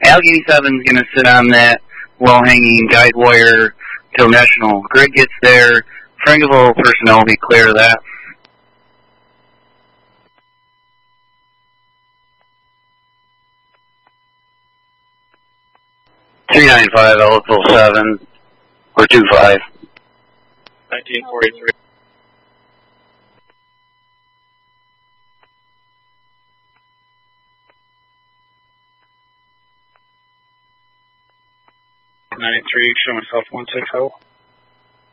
Allegheny 7 is going to sit on that low-hanging guide wire till National Grid gets there. Frankville personnel will be clear of that. 395 Ellicville 7 or 25. 1943. Show myself 160.